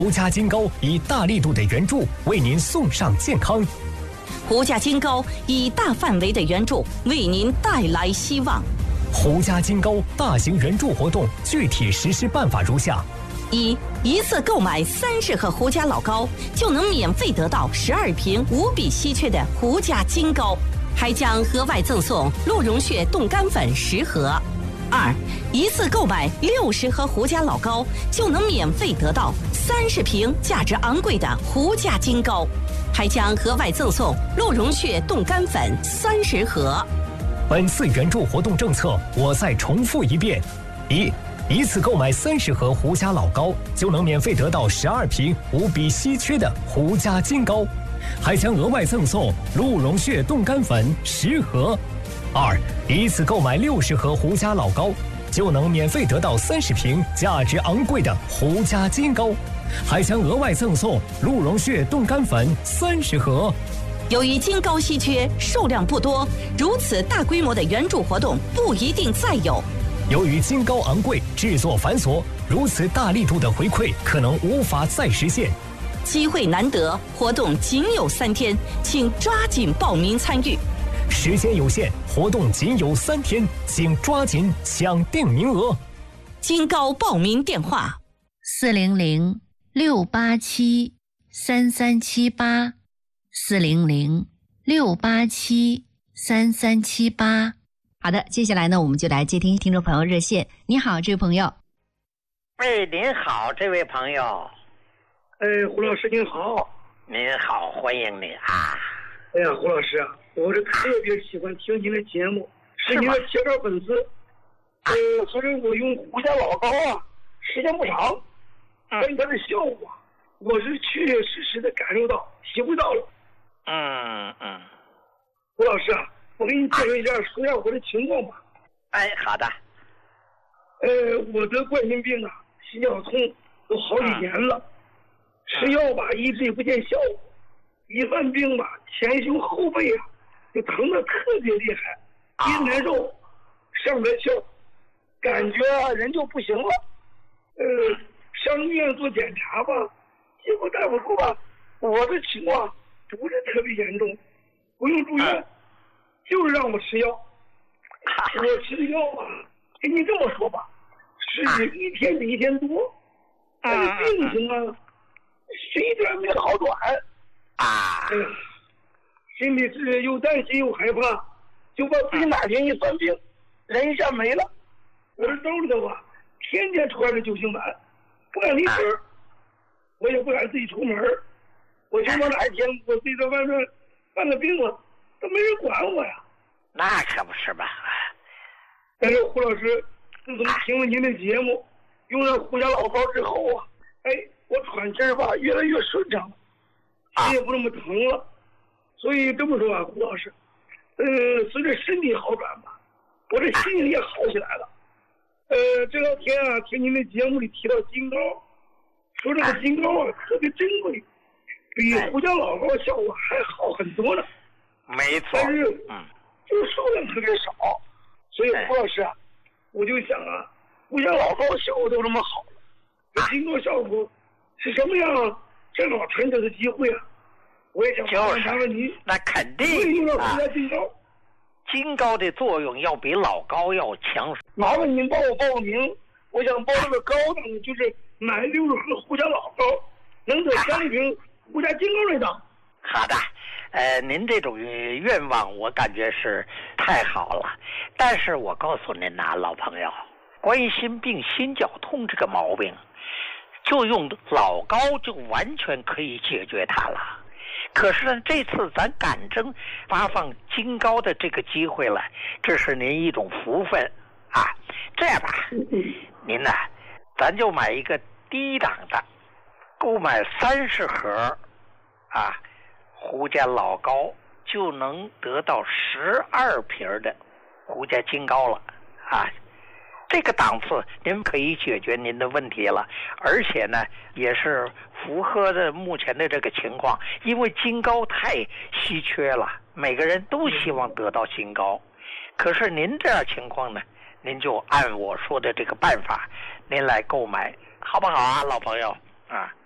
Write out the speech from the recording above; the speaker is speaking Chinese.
胡家金高以大力度的援助为您送上健康。 胡家金高以大范围的援助为您带来希望。 胡家金高大型援助活动具体实施办法如下： 一次购买30盒胡家老高，就能免费得到12瓶无比稀缺的胡家金高，还将额外赠送鹿茸血冻干粉10盒。一次购买60盒胡家老高，就能免费得到30瓶价值昂贵的胡家金高，还将额外赠送鹿茸血冻干粉30盒。 本次援助活动政策，我再重复一遍：一次购买30盒胡家老高，就能免费得到12瓶无比稀缺的胡家金高，还将额外赠送鹿茸血冻干粉10盒。一次购买60盒胡家老高，就能免费得到30瓶价值昂贵的胡家金高，还将额外赠送鹿茸血冻干粉30盒。 由于金高稀缺，数量不多，如此大规模的援助活动不一定再有。 由于金高昂贵，制作繁琐，如此大力度的回馈可能无法再实现。 机会难得，活动仅有3天，请抓紧报名参与。 时间有限，活动仅有3天，请抓紧抢订名额。 金高报名电话 ：400-687-3378，400-687-3378。好的，接下来呢，我们就来接听听众朋友热线。你好，这位朋友。 您好，这位朋友。 胡老师您好。 您好，欢迎你啊。 哎呀，胡老师啊，我是特别喜欢听您的节目，是您的铁杆粉丝。所以我用胡家老高啊，时间不长，但是它的效果，我是确确实实的感受到、体会到了。胡老师啊，我给你介绍一下，说一下我的情况吧。 好的。 我得冠心病啊，心绞痛都好几年了，吃药吧一直也不见效果。一犯病吧，前胸后背啊，就疼得特别厉害，一难受，上不来气，感觉人就不行了。上医院做检查吧，结果大夫说吧，我的情况不是特别严重，不用住院，就是让我吃药。我吃的药吧，跟你这么说吧，是一天比一天多，但是病情啊，是一点没好转。心里是又担心又害怕，就怕自己哪天一犯病，人一下没了。我这兜里头吧，天天揣着救心丸，不敢离身，我也不敢自己出门。我就怕哪一天我自己在外面犯了病了，都没人管我呀。 那可不是吧？ 但是胡老师，自从听了您的节目，用了胡家老高之后啊，我喘气儿吧越来越顺畅了。也不那么疼了，所以这么说啊，胡老师，随着身体好转吧，我这心里也好起来了。这两天啊，听您的节目里提到金高，说这个金高啊特别珍贵，比胡家老高效果还好很多呢。 没错。 但是，就是数量特别少，所以胡老师啊，我就想啊，胡家老高效果都这么好了，这金高效果是什么样？正好趁这个机会啊，我也想问您， 那肯定用到胡家金高， 金高的作用要比老高要强。 麻烦您帮我报个名，我想报这个高档的，就是买60盒胡家老高，能得30瓶胡家金高那档。 好的，您这种愿望我感觉是太好了，但是我告诉您呐，老朋友，冠心病、心绞痛这个毛病，就用老高就完全可以解决它了。可是呢，这次咱赶正发放金高的这个机会了，这是您一种福分啊。这样吧，您呢，咱就买一个低档的，购买30盒啊，胡家老高就能得到12瓶的胡家金高了啊。这个档次您可以解决您的问题了，而且呢也是符合的目前的这个情况，因为金高太稀缺了，每个人都希望得到金高。可是您这样情况呢，您就按我说的这个办法您来购买好不好啊，老朋友啊？